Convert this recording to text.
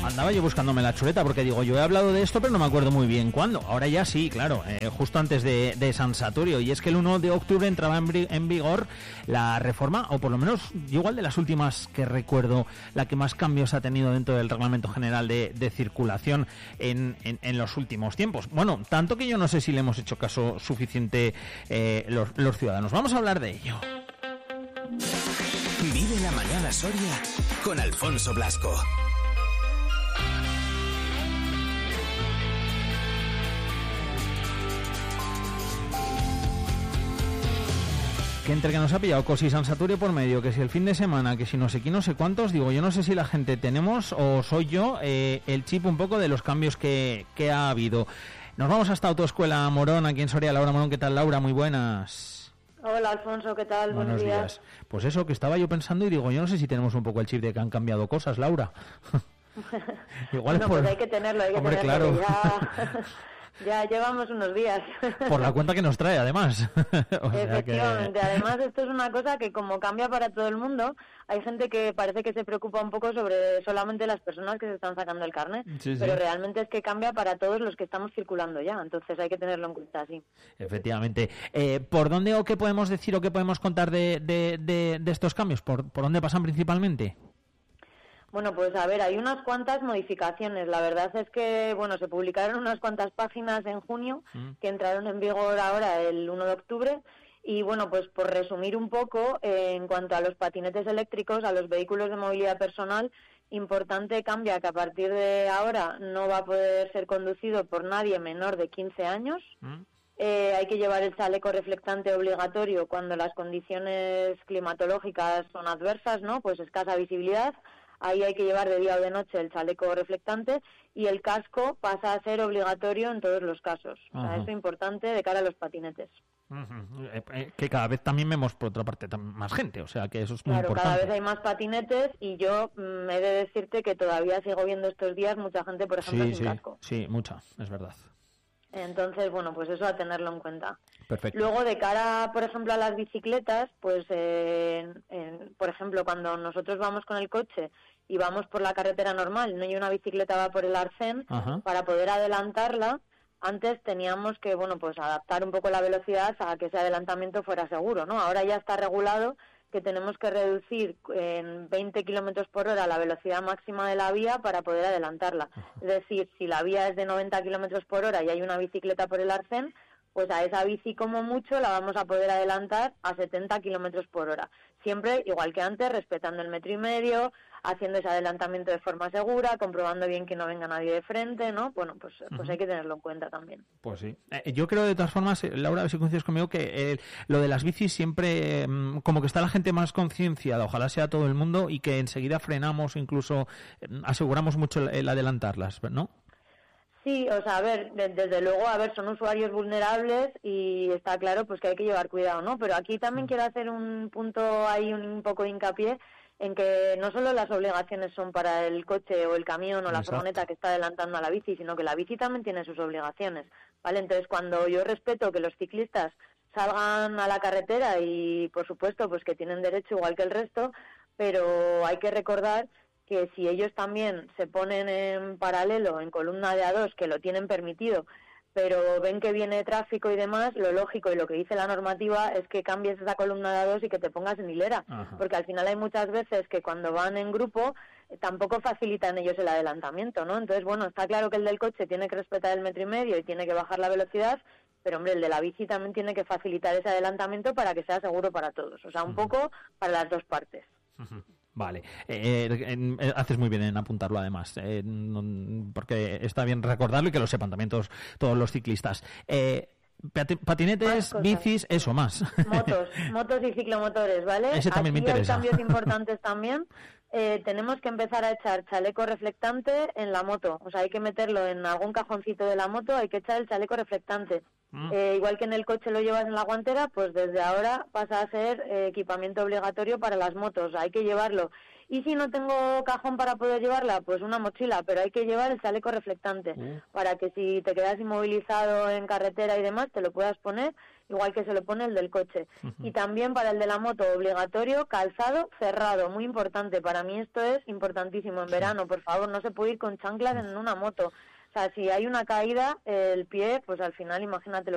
Andaba yo buscándome la chuleta porque digo, yo he hablado de esto pero no me acuerdo muy bien cuándo. Ahora ya sí, claro, justo antes de San Saturio. Y es que el 1 de octubre entraba en vigor la reforma, o por lo menos yo igual de las últimas que recuerdo, la que más cambios ha tenido dentro del Reglamento General de Circulación en los últimos tiempos. Bueno, tanto que yo no sé si le hemos hecho caso suficiente los ciudadanos. Vamos a hablar de ello. Vive la mañana Soria con Alfonso Blasco. Que entre que nos ha pillado Cosi San Saturio por medio, que si el fin de semana, que si no sé quién, no sé cuántos, digo, yo no sé si la gente tenemos o soy yo el chip un poco de los cambios que ha habido. Nos vamos hasta Autoescuela Morón, aquí en Soria. Laura Morón, ¿qué tal, Laura? Muy buenas. Hola, Alfonso, ¿qué tal? Buenos días. Pues eso, que estaba yo pensando y digo, yo no sé si tenemos un poco el chip de que han cambiado cosas, Laura. Igual no, pues hay que tenerlo, Hombre, claro. Ya llevamos unos días. Por la cuenta que nos trae, además. Efectivamente. Además, esto es una cosa que como cambia para todo el mundo, hay gente que parece que se preocupa un poco sobre solamente las personas que se están sacando el carnet, sí, pero realmente es que cambia para todos los que estamos circulando ya, entonces hay que tenerlo en cuenta así. Efectivamente. ¿Por dónde o qué podemos decir o qué podemos contar de estos cambios? ¿Por dónde pasan principalmente? Bueno, pues a ver, hay unas cuantas modificaciones. La verdad es que, bueno, se publicaron unas cuantas páginas en junio que entraron en vigor ahora el 1 de octubre. Y bueno, pues por resumir un poco, en cuanto a los patinetes eléctricos, a los vehículos de movilidad personal, importante cambia que a partir de ahora no va a poder ser conducido por nadie menor de 15 años. Hay que llevar el chaleco reflectante obligatorio cuando las condiciones climatológicas son adversas, ¿no? Pues escasa visibilidad. Ahí hay que llevar de día o de noche el chaleco reflectante y el casco pasa a ser obligatorio en todos los casos. O sea, eso es importante de cara a los patinetes. Que cada vez también vemos, por otra parte, más gente, o sea que eso es muy importante. Claro, cada vez hay más patinetes y yo he de decirte que todavía sigo viendo estos días mucha gente, por ejemplo, sin casco. Sí, mucha, es verdad. Entonces, bueno, pues eso a tenerlo en cuenta. Perfecto. Luego, de cara, por ejemplo, a las bicicletas, pues, por ejemplo, cuando nosotros vamos con el coche y vamos por la carretera normal, no hay una bicicleta va por el arcén, para poder adelantarla, antes teníamos que, bueno, pues adaptar un poco la velocidad a que ese adelantamiento fuera seguro, ¿no? Ahora ya está regulado que tenemos que reducir en 20 kilómetros por hora la velocidad máxima de la vía para poder adelantarla. Es decir, si la vía es de 90 kilómetros por hora y hay una bicicleta por el arcén, pues a esa bici como mucho la vamos a poder adelantar a 70 kilómetros por hora. Siempre, igual que antes, respetando el 1,5 metros, haciendo ese adelantamiento de forma segura, comprobando bien que no venga nadie de frente, ¿no? Bueno, pues hay que tenerlo en cuenta también. Pues sí. Yo creo, de todas formas, Laura, a ver si coincides conmigo, que lo de las bicis siempre, como que está la gente más concienciada, ojalá sea todo el mundo, y que enseguida frenamos, incluso aseguramos mucho el adelantarlas, ¿no? Sí, o sea, a ver, desde luego, son usuarios vulnerables y está claro pues que hay que llevar cuidado, ¿no? Pero aquí también quiero hacer un punto ahí, un poco de hincapié en que no solo las obligaciones son para el coche o el camión o la furgoneta que está adelantando a la bici, sino que la bici también tiene sus obligaciones, ¿vale? Entonces, cuando yo respeto que los ciclistas salgan a la carretera y, por supuesto, pues que tienen derecho igual que el resto, pero hay que recordar que si ellos también se ponen en paralelo, en columna de A2, que lo tienen permitido, pero ven que viene tráfico y demás, lo lógico y lo que dice la normativa es que cambies esa columna de A2 y que te pongas en hilera, porque al final hay muchas veces que cuando van en grupo tampoco facilitan ellos el adelantamiento, ¿no? Entonces, bueno, está claro que el del coche tiene que respetar el 1,5 metros y tiene que bajar la velocidad, pero, hombre, el de la bici también tiene que facilitar ese adelantamiento para que sea seguro para todos, o sea, un poco para las dos partes. Vale, haces muy bien en apuntarlo además, porque está bien recordarlo y que lo sepan también todos los ciclistas. Patinetes, bicis, eso más. Motos y ciclomotores, ¿vale? Ese también me interesa. Hay cambios importantes también. Tenemos que empezar a echar chaleco reflectante en la moto, o sea, hay que meterlo en algún cajoncito de la moto, hay que echar el chaleco reflectante. Igual que en el coche lo llevas en la guantera, pues desde ahora pasa a ser equipamiento obligatorio para las motos, hay que llevarlo. Y si no tengo cajón para poder llevarla, pues una mochila, pero hay que llevar el chaleco reflectante para que si te quedas inmovilizado en carretera y demás, te lo puedas poner, igual que se lo pone el del coche. Y también para el de la moto, obligatorio, calzado cerrado, muy importante. Para mí esto es importantísimo en verano, por favor, no se puede ir con chanclas en una moto. O sea, si hay una caída, el pie, pues al final imagínate